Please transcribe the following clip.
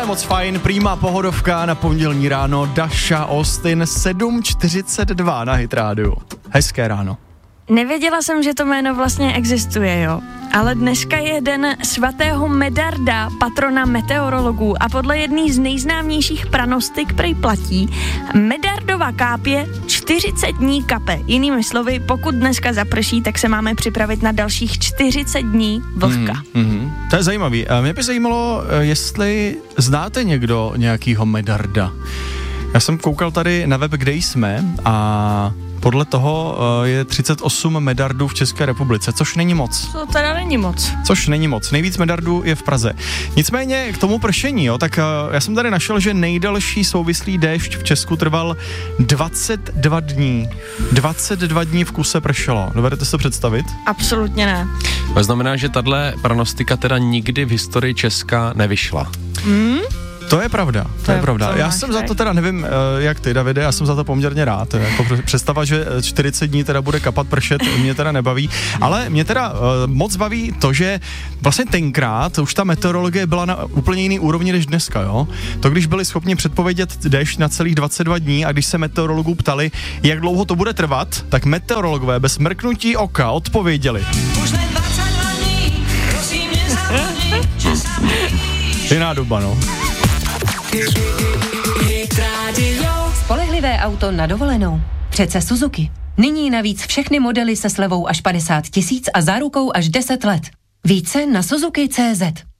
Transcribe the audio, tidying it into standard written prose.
moc fajn, prýma pohodovka na pondělní ráno, Dasha Austin, 7:42 na Hit Radio. Hezké ráno. Nevěděla jsem, že to jméno vlastně existuje, jo. Ale dneska je den svatého Medarda, patrona meteorologů, a podle jedné z nejznámějších pranostik prej platí: Medardova kápě 40 dní kape. Jinými slovy, pokud dneska zaprší, tak se máme připravit na dalších 40 dní vlhka. To je zajímavý. Mě by zajímalo, jestli znáte někdo nějakýho Medarda. Já jsem koukal tady na web, kde jsme, a podle toho je 38 medardů v České republice, což není moc. To teda není moc. Což není moc. Nejvíc medardů je v Praze. Nicméně k tomu pršení, jo, tak já jsem tady našel, že nejdelší souvislý déšť v Česku trval 22 dní. 22 dní v kuse pršelo. Dovedete si to představit? Absolutně ne. To znamená, že tahle pranostika teda nikdy v historii Česka nevyšla. To je pravda, to je pravda. Já jsem za to teda, nevím, jak ty, Davide, já jsem za to poměrně rád. Jako představa, že 40 dní teda bude kapat pršet, mě teda nebaví. Ale mě teda moc baví to, že vlastně tenkrát už ta meteorologie byla na úplně jiný úrovni než dneska, jo. To, když byli schopni předpovědět déšť na celých 22 dní a když se meteorologů ptali, jak dlouho to bude trvat, tak meteorologové bez mrknutí oka odpověděli. Jiná doba, no. Spolehlivé auto na dovolenou. Přece Suzuki. Nyní navíc všechny modely se slevou až 50 000 a zárukou až 10 let. Více na Suzuki.cz.